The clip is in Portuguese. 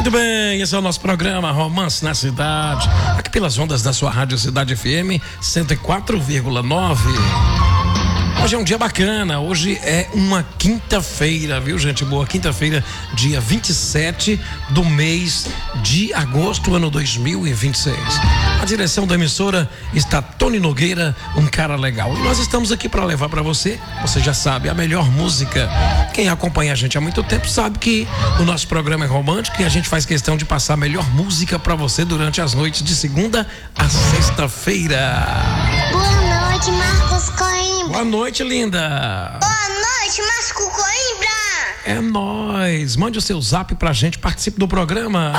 Muito bem, esse é o nosso programa Romance na Cidade, aqui pelas ondas da sua Rádio Cidade FM 104,9. Hoje é um dia bacana, hoje é uma quinta-feira, viu, gente boa? Quinta-feira, dia 27 do mês de agosto, ano 2026. A direção da emissora está Tony Nogueira, um cara legal. E nós estamos aqui para levar para você já sabe, a melhor música. Quem acompanha a gente há muito tempo sabe que o nosso programa é romântico e a gente faz questão de passar a melhor música para você durante as noites de segunda a sexta-feira. Boa noite, Marcos Coimbra. Boa noite, linda. Boa noite, Marcos Coimbra. É nóis. Mande o seu zap pra gente, participe do programa.